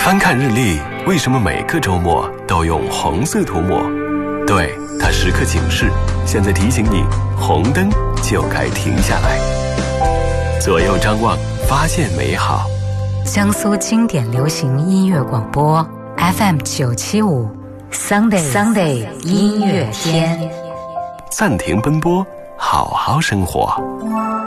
翻看日历，为什么每个周末都用红色涂抹？对，它时刻警示，现在提醒你，红灯就该停下来。左右张望，发现美好。 江苏经典流行音乐广播 FM975 Sunday 音乐天。 暂停奔波，好好生活。